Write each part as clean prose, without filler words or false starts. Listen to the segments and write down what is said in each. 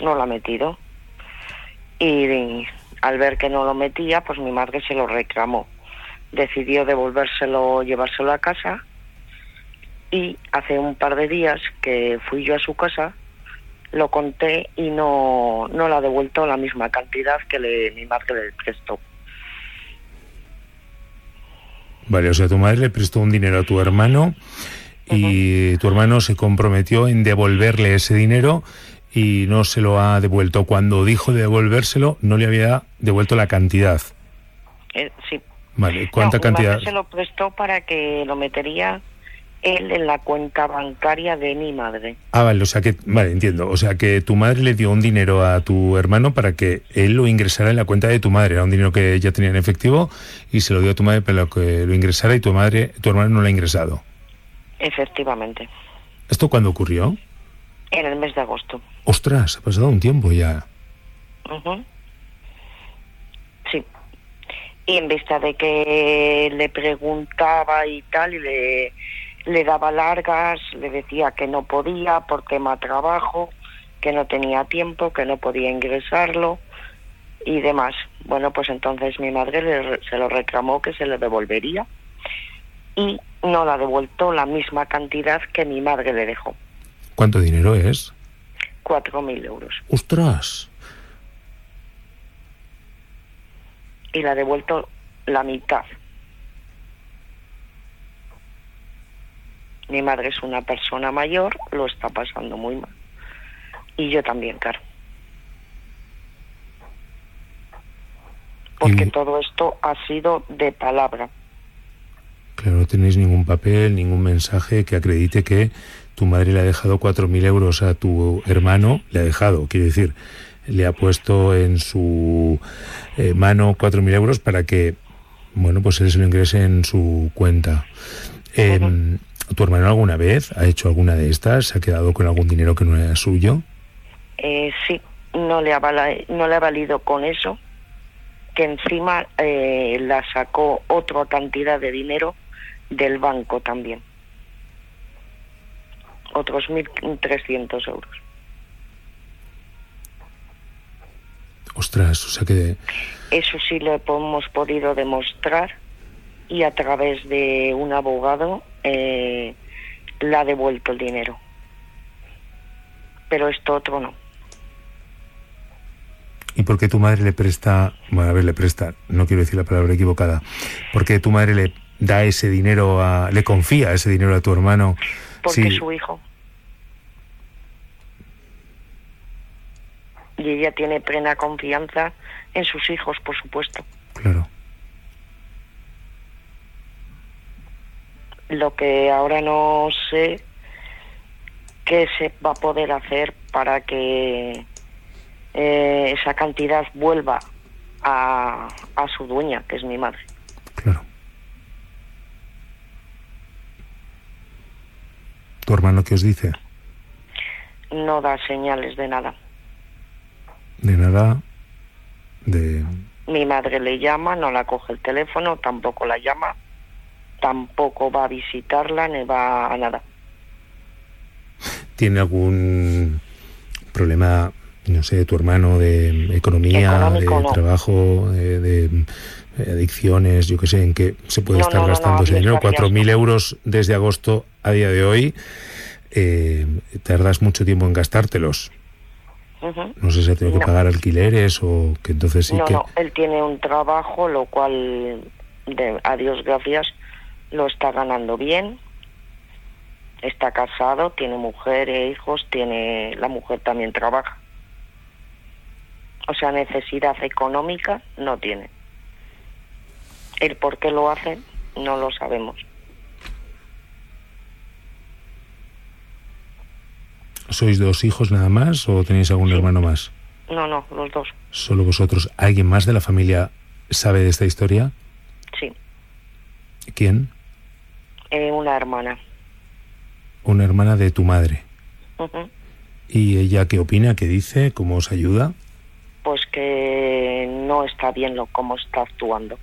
no lo ha metido. Y al ver que no lo metía, pues mi madre se lo reclamó. Decidió devolvérselo, llevárselo a casa, y hace un par de días que fui yo a su casa, lo conté y no le ha devuelto la misma cantidad que mi madre le prestó. Vale, o sea, tu madre le prestó un dinero a tu hermano y tu hermano se comprometió en devolverle ese dinero y no se lo ha devuelto. Cuando dijo de devolvérselo, no le había devuelto la cantidad. Sí. Vale, ¿cuánta cantidad? Mi madre se lo prestó para que lo metería él en la cuenta bancaria de mi madre. Ah, vale, o sea que, vale, entiendo. O sea que tu madre le dio un dinero a tu hermano para que él lo ingresara en la cuenta de tu madre. Era un dinero que ella tenía en efectivo y se lo dio a tu madre para que lo ingresara y tu hermano no lo ha ingresado. Efectivamente. ¿Esto cuándo ocurrió? En el mes de agosto. Ostras, ha pasado un tiempo ya. Sí. Y en vista de que le preguntaba y tal, y le daba largas, le decía que no podía por tema trabajo, que no tenía tiempo, que no podía ingresarlo y demás. Bueno, pues entonces mi madre se lo reclamó que se le devolvería y no le ha devuelto la misma cantidad que mi madre le dejó. ¿Cuánto dinero es? 4.000 euros. ¡Ostras! Y le ha devuelto la mitad. Mi madre es una persona mayor, lo está pasando muy mal. Y yo también, claro. Porque todo esto ha sido de palabra. Claro, no tenéis ningún papel, ningún mensaje que acredite que tu madre le ha dejado 4.000 euros a tu hermano. Le ha dejado, quiere decir, le ha puesto en su mano 4.000 euros para que, bueno, pues él se lo ingrese en su cuenta. ¿Tu hermano alguna vez ha hecho alguna de estas? ¿Se ha quedado con algún dinero que no era suyo? Sí, no le ha valido con eso, que encima la sacó otra cantidad de dinero del banco también. Otros 1.300 euros. Ostras, o sea que... Eso sí lo hemos podido demostrar y a través de un abogado le ha devuelto el dinero. Pero esto otro no. ¿Y por qué tu madre le presta, bueno, a ver, le presta, no quiero decir la palabra equivocada, por qué tu madre le da ese dinero le confía ese dinero a tu hermano? Porque es su hijo. Y ella tiene plena confianza en sus hijos, por supuesto. Claro. Lo que ahora no sé qué se va a poder hacer para que esa cantidad vuelva a su dueña, que es mi madre. Claro. ¿Tu hermano qué os dice? No da señales de nada. De nada, Mi madre le llama, no la coge el teléfono, tampoco la llama, tampoco va a visitarla, ni va a nada. ¿Tiene algún problema, no sé, de tu hermano, de economía, económico, de trabajo, de adicciones, yo qué sé, en qué se puede estar gastando ese dinero? 4.000 euros desde agosto a día de hoy, tardas mucho tiempo en gastártelos. No sé si ha tenido que pagar alquileres o que entonces sí que... No, él tiene un trabajo, lo cual, a Dios gracias, lo está ganando bien. Está casado, tiene mujer e hijos, la mujer también trabaja. O sea, necesidad económica no tiene. El por qué lo hace no lo sabemos. ¿Sois 2 hijos nada más o tenéis algún hermano más? No, los 2. ¿Solo vosotros? ¿Alguien más de la familia sabe de esta historia? Sí. ¿Quién? Una hermana. Una hermana de tu madre. ¿Y ella qué opina? ¿Qué dice? ¿Cómo os ayuda? Pues que no está bien cómo está actuando.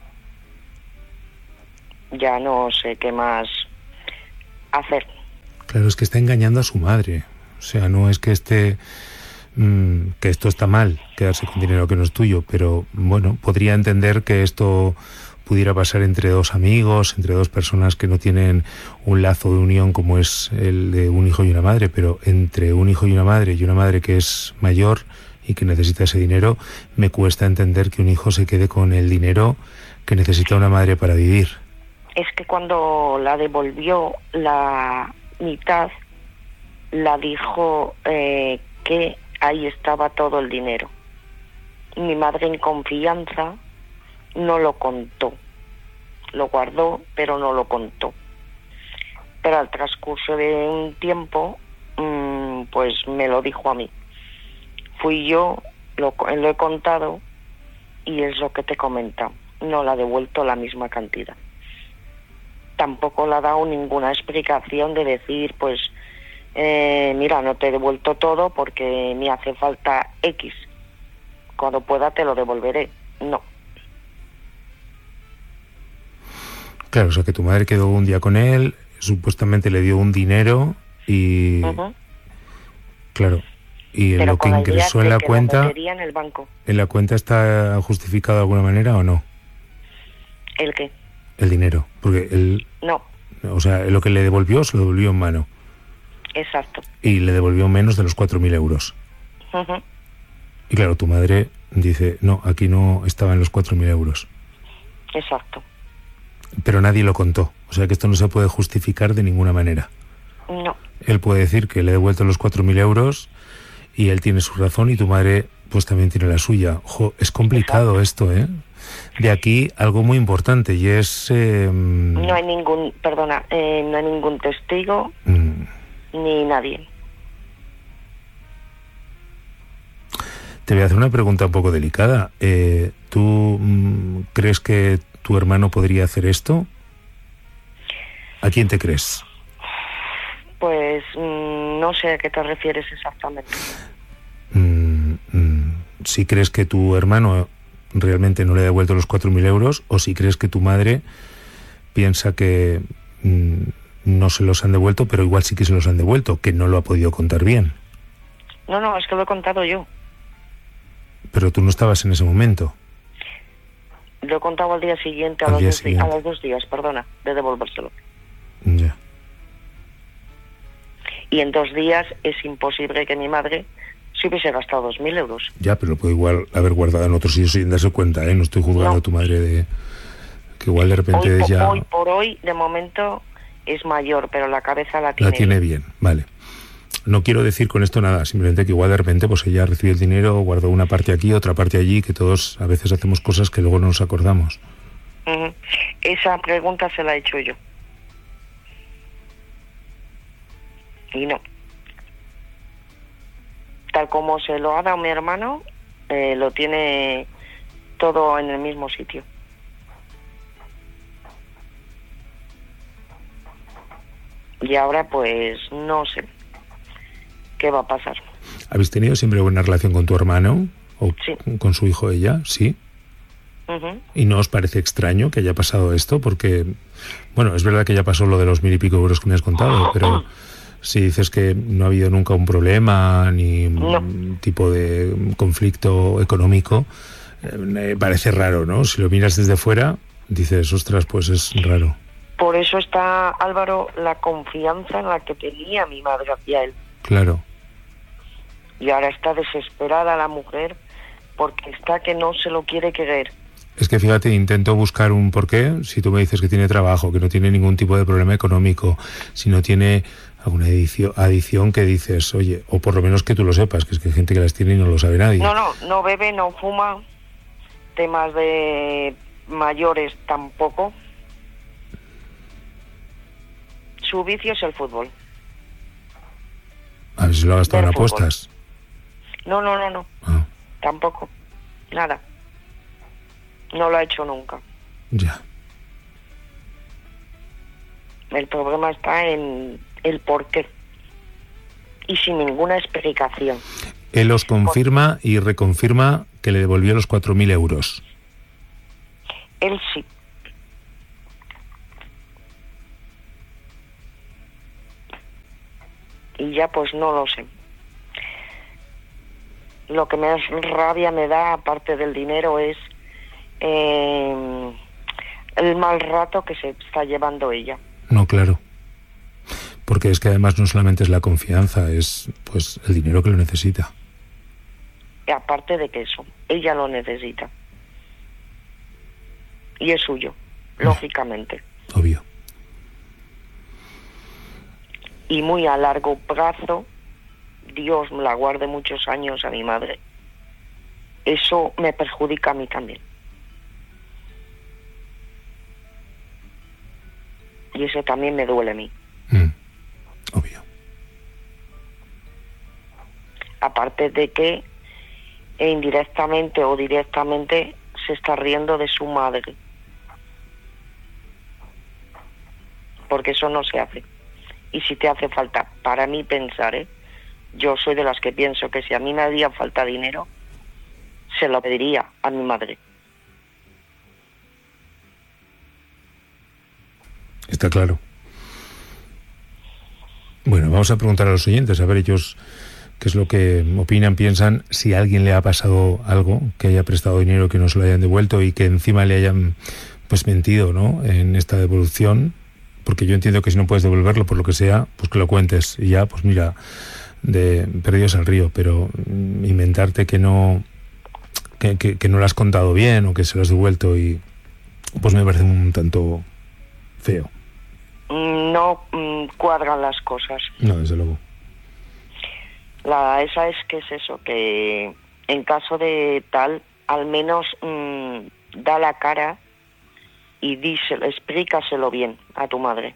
Ya no sé qué más hacer. Claro, es que está engañando a su madre. O sea, no es que esté... que esto está mal, quedarse con dinero que no es tuyo, pero bueno, podría entender que esto pudiera pasar entre dos amigos, entre dos personas que no tienen un lazo de unión como es el de un hijo y una madre, pero entre un hijo y una madre que es mayor y que necesita ese dinero, me cuesta entender que un hijo se quede con el dinero que necesita una madre para vivir. Es que cuando la devolvió la mitad, la dijo que ahí estaba todo el dinero. Mi madre, en confianza, no lo contó. Lo guardó, pero no lo contó. Pero al transcurso de un tiempo, pues me lo dijo a mí. Fui yo, lo he contado, y es lo que te comenta. No le ha devuelto la misma cantidad. Tampoco le ha dado ninguna explicación de decir, pues, mira, no te he devuelto todo porque me hace falta X. Cuando pueda te lo devolveré. No. Claro, o sea que tu madre quedó un día con él, supuestamente le dio un dinero y... Claro, y pero lo que ingresó en la cuenta... En el banco. ¿En la cuenta está justificado de alguna manera o no? ¿El qué? El dinero, porque él... No. O sea, lo que le devolvió, se lo devolvió en mano. Exacto. Y le devolvió menos de los 4.000 euros. Y claro, tu madre dice, no, aquí no estaban los 4.000 euros. Exacto. Pero nadie lo contó. O sea que esto no se puede justificar de ninguna manera. No. Él puede decir que le he devuelto los 4.000 euros y él tiene su razón y tu madre pues también tiene la suya. Ojo, es complicado. Exacto. Esto, ¿eh? De aquí algo muy importante y es... No hay ningún, perdona, no hay ningún testigo ni nadie. Te voy a hacer una pregunta un poco delicada. ¿Tú crees que tu hermano podría hacer esto? ¿A quién te crees? Pues no sé a qué te refieres exactamente. Si crees que tu hermano realmente no le ha devuelto los 4.000 euros o si crees que tu madre piensa que no se los han devuelto, pero igual sí que se los han devuelto, que no lo ha podido contar bien. No, es que lo he contado yo. Pero tú no estabas en ese momento. Lo he contado al día siguiente, a los 2 días, perdona, de devolvérselo. Ya. Y en 2 días es imposible que mi madre se hubiese gastado 2.000 euros. Ya, pero lo puede igual haber guardado en otro sitio sin darse cuenta, ¿eh? No estoy juzgando a tu madre de... Que igual de repente Hoy por hoy, de momento, es mayor, pero la cabeza la tiene. La tiene bien, vale. No quiero decir con esto nada, simplemente que igual de repente pues ella recibió el dinero, guardó una parte aquí, otra parte allí, que todos a veces hacemos cosas que luego no nos acordamos. Esa pregunta se la he hecho yo. Y no. Tal como se lo ha dado mi hermano, lo tiene todo en el mismo sitio. Y ahora pues no sé qué va a pasar. ¿Habéis tenido siempre buena relación con tu hermano? ¿O sí. con su hijo ella? Sí. ¿Y no os parece extraño que haya pasado esto? Porque, bueno, es verdad que ya pasó lo de los 1.000 y pico euros que me has contado, pero si dices que no ha habido nunca un problema ni un tipo de conflicto económico, parece raro, ¿no? Si lo miras desde fuera, dices, ostras, pues es raro. Por eso está, Álvaro, la confianza en la que tenía mi madre hacia él. Claro. Y ahora está desesperada la mujer porque está que no se lo quiere creer. Es que fíjate, intento buscar un porqué. Si tú me dices que tiene trabajo, que no tiene ningún tipo de problema económico, si no tiene alguna adicción que dices, oye, o por lo menos que tú lo sepas, que es que hay gente que las tiene y no lo sabe nadie. No bebe, no fuma, temas de mayores tampoco. Su vicio es el fútbol. A ver si lo ha gastado en apuestas. No. Ah. Tampoco. Nada. No lo ha hecho nunca. Ya. El problema está en el porqué. Y sin ninguna explicación. Él os confirma y reconfirma que le devolvió los 4.000 euros. Él sí. y ya pues no lo sé. Lo que más rabia me da, aparte del dinero, es el mal rato que se está llevando ella. No, claro. Porque es que además no solamente es la confianza, es pues el dinero que lo necesita. Y aparte de que eso, ella lo necesita. Y es suyo, lógicamente. Obvio. Y muy a largo plazo, Dios me la guarde muchos años a mi madre, eso me perjudica a mí también. Y eso también me duele a mí. Obvio. Aparte de que indirectamente o directamente se está riendo de su madre. Porque eso no se hace. Y si te hace falta, para mí pensar, yo soy de las que pienso que si a mí me haría falta dinero, se lo pediría a mi madre. Está claro. Bueno, vamos a preguntar a los oyentes, a ver ellos qué es lo que opinan, piensan, si a alguien le ha pasado algo, que haya prestado dinero, que no se lo hayan devuelto y que encima le hayan pues mentido, ¿no?, en esta devolución, porque yo entiendo que si no puedes devolverlo por lo que sea, pues que lo cuentes y ya, pues mira, de perdidos al río, pero inventarte que no lo has contado bien o que se lo has devuelto, y pues me parece un tanto feo. No cuadran las cosas. No, desde luego. Esa es que es eso, que en caso de tal, al menos da la cara y explícaselo bien a tu madre.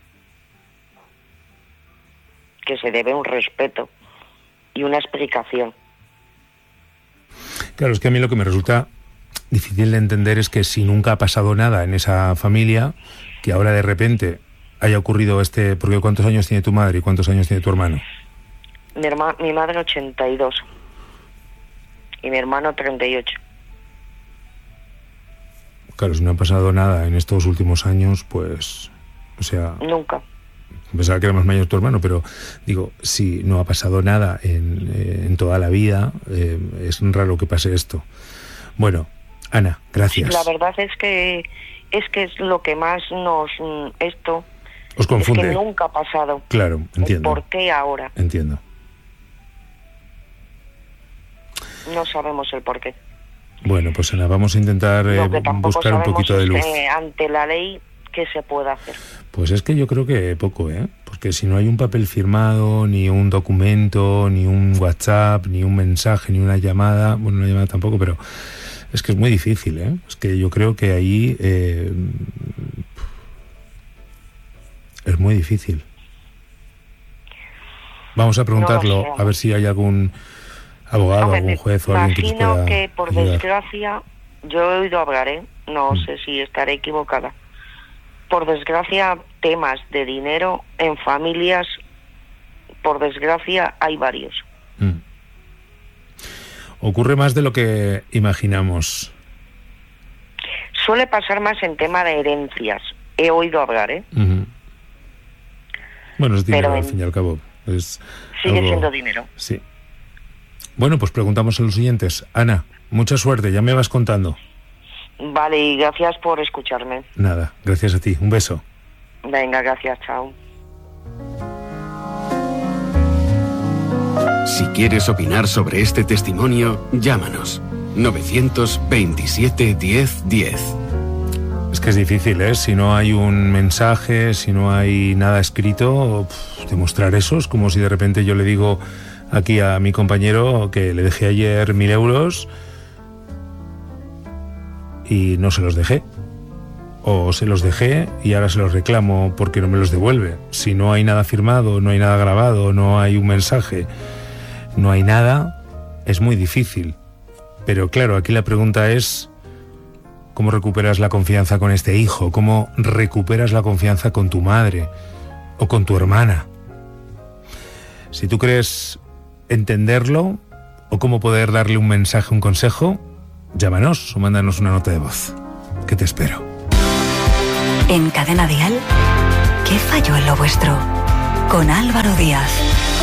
Que se debe un respeto y una explicación. Claro, es que a mí lo que me resulta difícil de entender es que si nunca ha pasado nada en esa familia, que ahora de repente haya ocurrido porque ¿cuántos años tiene tu madre y cuántos años tiene tu hermano? Mi madre 82 y mi hermano 38. Claro, si no ha pasado nada en estos últimos años, pues, o sea... Nunca. Pensaba que era más mayor tu hermano, pero digo, si no ha pasado nada en toda la vida, es raro que pase esto. Bueno, Ana, gracias. La verdad es que es lo que más esto os confunde. Es que nunca ha pasado. Claro, entiendo. ¿Por qué ahora? Entiendo. No sabemos el por qué. Bueno, pues Ana, vamos a intentar buscar un poquito de luz. Ante la ley, ¿qué se puede hacer? Pues es que yo creo que poco, porque si no hay un papel firmado, ni un documento, ni un WhatsApp, ni un mensaje, ni una llamada, bueno, una llamada tampoco, pero es que es muy difícil, es que yo creo que ahí es muy difícil. Vamos a preguntarlo, a ver si hay algún abogado, algún juez o alguien que nos pueda imagino que, por ayudar. desgracia, yo he oído hablar, no sé si estaré equivocada. Por desgracia, temas de dinero en familias, por desgracia, hay varios. Ocurre más de lo que imaginamos. Suele pasar más en tema de herencias. He oído hablar, Bueno, es dinero, al fin y al cabo. Sigue siendo dinero. Sí. Bueno, pues preguntamos a los siguientes. Ana, mucha suerte, ya me vas contando. Vale, y gracias por escucharme. Nada, gracias a ti. Un beso. Venga, gracias, chao. Si quieres opinar sobre este testimonio, llámanos. 927 10 10. Es que es difícil, Si no hay un mensaje, si no hay nada escrito, demostrar eso es como si de repente yo le digo aquí a mi compañero que le dejé ayer 1.000 euros y no se los dejé. O se los dejé y ahora se los reclamo porque no me los devuelve. Si no hay nada firmado, no hay nada grabado, no hay un mensaje, no hay nada, es muy difícil. Pero claro, aquí la pregunta es: ¿cómo recuperas la confianza con este hijo? ¿Cómo recuperas la confianza con tu madre o con tu hermana? Si tú crees entenderlo o cómo poder darle un mensaje, un consejo, llámanos o mándanos una nota de voz, que te espero. En Cadena Dial, ¿qué falló en lo vuestro? Con Álvaro Díaz.